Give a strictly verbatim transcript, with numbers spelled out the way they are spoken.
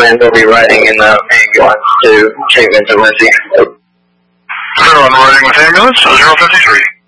plan will be riding in the ambulance to treatment to Lindsay. Zero on riding with ambulance, zero fifty-three.